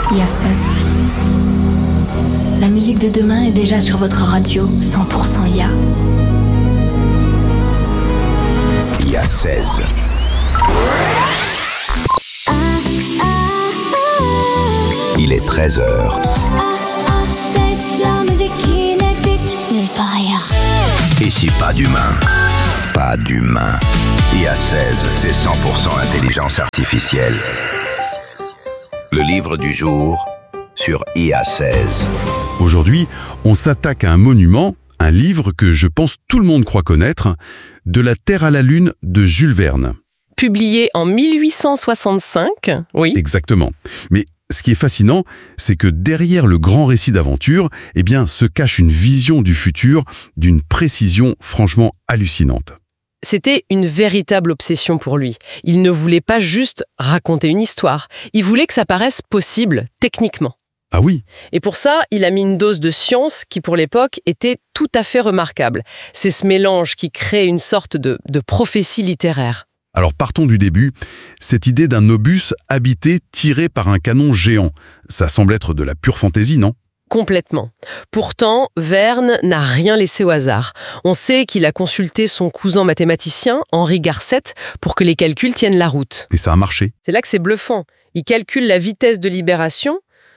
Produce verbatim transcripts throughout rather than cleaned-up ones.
I A seize. La musique de demain est déjà sur votre radio, cent pour cent I A. I A seize. Il est treize heures. La musique qui n'existe nulle part ailleurs. Ici, pas d'humain. Pas d'humain. I A seize, c'est cent pour cent intelligence artificielle. Le livre du jour sur I A seize. Aujourd'hui, on s'attaque à un monument, un livre que je pense tout le monde croit connaître, De la Terre à la Lune de Jules Verne. Publié en mille huit cent soixante-cinq, oui. Exactement. Mais ce qui est fascinant, c'est que derrière le grand récit d'aventure, eh bien, se cache une vision du futur d'une précision franchement hallucinante. C'était une véritable obsession pour lui. Il ne voulait pas juste raconter une histoire. Il voulait que ça paraisse possible, techniquement. Ah oui? Et pour ça, il a mis une dose de science qui, pour l'époque, était tout à fait remarquable. C'est ce mélange qui crée une sorte de, de prophétie littéraire. Alors partons du début. Cette idée d'un obus habité tiré par un canon géant, ça semble être de la pure fantaisie, non? Complètement. Pourtant, Verne n'a rien laissé au hasard. On sait qu'il a consulté son cousin mathématicien, Henri Garcet, pour que les calculs tiennent la route. Et ça a marché. C'est là que c'est bluffant. Il calcule la vitesse de libération,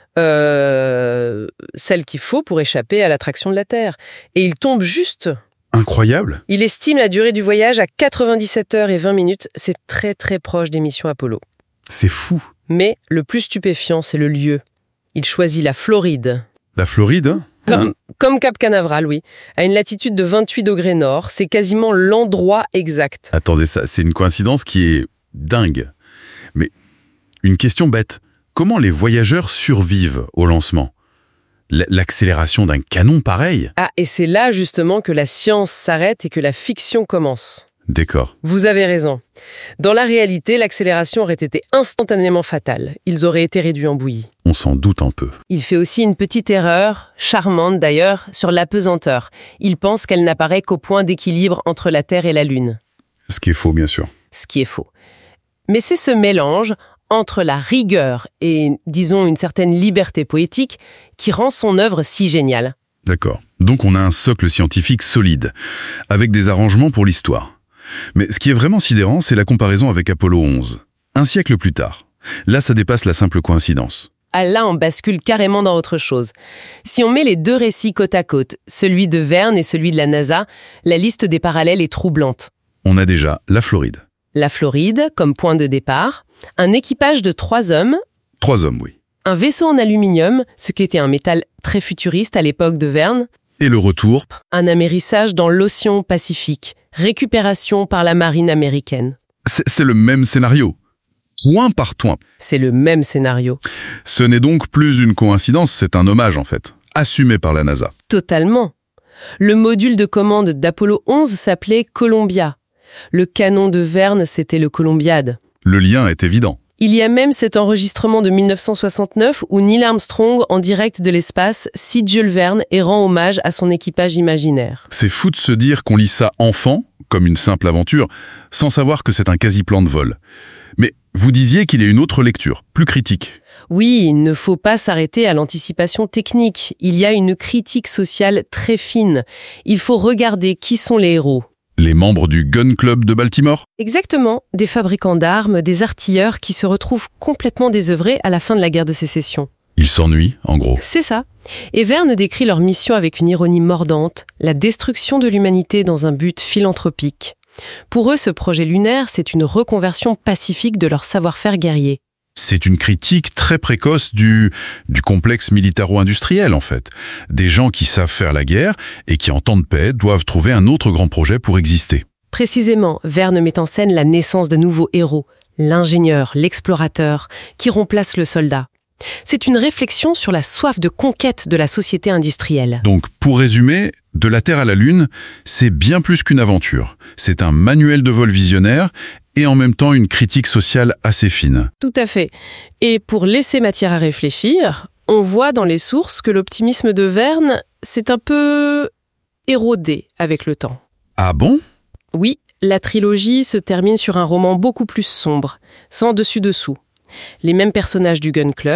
euh, celle qu'il faut pour échapper à l'attraction de la Terre. Et il tombe juste. Incroyable. Il estime la durée du voyage à quatre-vingt-dix-sept heures et vingt minutes. C'est très très proche des missions Apollo. C'est fou. Mais le plus stupéfiant, c'est le lieu. Il choisit la Floride. La Floride, hein? Comme, Hein? comme Cap Canaveral, oui. À une latitude de vingt-huit degrés nord, c'est quasiment l'endroit exact. Attendez, ça, c'est une coïncidence qui est dingue. Mais une question bête. Comment les voyageurs survivent au lancement? L- L'accélération d'un canon pareil? Ah, et c'est là justement que la science s'arrête et que la fiction commence. D'accord. Vous avez raison. Dans la réalité, l'accélération aurait été instantanément fatale. Ils auraient été réduits en bouillie. On s'en doute un peu. Il fait aussi une petite erreur, charmante d'ailleurs, sur l'apesanteur. Il pense qu'elle n'apparaît qu'au point d'équilibre entre la Terre et la Lune. Ce qui est faux, bien sûr. Ce qui est faux. Mais c'est ce mélange entre la rigueur et, disons, une certaine liberté poétique qui rend son œuvre si géniale. D'accord. Donc on a un socle scientifique solide, avec des arrangements pour l'histoire. Mais ce qui est vraiment sidérant, c'est la comparaison avec Apollo onze. Un siècle plus tard. Là, ça dépasse la simple coïncidence. Ah là, on bascule carrément dans autre chose. Si on met les deux récits côte à côte, celui de Verne et celui de la NASA, la liste des parallèles est troublante. On a déjà la Floride. La Floride, comme point de départ, un équipage de trois hommes, Trois hommes, oui. un vaisseau en aluminium, ce qui était un métal très futuriste à l'époque de Verne, Et le retour, un amérissage dans l'océan Pacifique, récupération par la marine américaine. c'est c'est le même scénario. Point par point. C'est le même scénario. Ce n'est donc plus une coïncidence, c'est un hommage en fait, assumé par la NASA. Totalement. Le module de commande d'Apollo onze s'appelait Columbia. Le canon de Verne, c'était le Columbiad. Le lien est évident. Il y a même cet enregistrement de mille neuf cent soixante-neuf où Neil Armstrong, en direct de l'espace, cite Jules Verne et rend hommage à son équipage imaginaire. C'est fou de se dire qu'on lit ça enfant, comme une simple aventure, sans savoir que c'est un quasi-plan de vol. Mais vous disiez qu'il y a une autre lecture, plus critique. Oui, il ne faut pas s'arrêter à l'anticipation technique. Il y a une critique sociale très fine. Il faut regarder qui sont les héros. Les membres du Gun Club de Baltimore? Exactement, des fabricants d'armes, des artilleurs qui se retrouvent complètement désœuvrés à la fin de la guerre de sécession. Ils s'ennuient, en gros. C'est ça. Et Verne décrit leur mission avec une ironie mordante, la destruction de l'humanité dans un but philanthropique. Pour eux, ce projet lunaire, c'est une reconversion pacifique de leur savoir-faire guerrier. C'est une critique très précoce du, du complexe militaro-industriel, en fait. Des gens qui savent faire la guerre et qui, en temps de paix, doivent trouver un autre grand projet pour exister. Précisément, Verne met en scène la naissance de nouveaux héros, l'ingénieur, l'explorateur, qui remplace le soldat. C'est une réflexion sur la soif de conquête de la société industrielle. Donc, pour résumer, De la Terre à la Lune, c'est bien plus qu'une aventure. C'est un manuel de vol visionnaire et en même temps une critique sociale assez fine. Tout à fait. Et pour laisser matière à réfléchir, on voit dans les sources que l'optimisme de Verne s'est un peu érodé avec le temps. Ah bon? Oui, la trilogie se termine sur un roman beaucoup plus sombre, sans dessus-dessous. Les mêmes personnages du Gun Club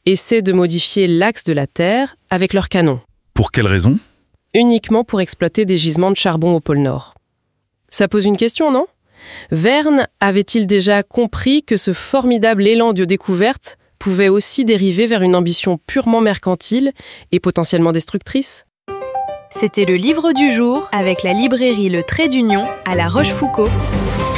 essaient de modifier l'axe de la Terre avec leurs canons. Pour quelle raison ? Uniquement pour exploiter des gisements de charbon au pôle Nord. Ça pose une question, non ? Verne avait-il déjà compris que ce formidable élan de découverte pouvait aussi dériver vers une ambition purement mercantile et potentiellement destructrice ? C'était le livre du jour avec la librairie Le Trait d'Union à La Rochefoucauld.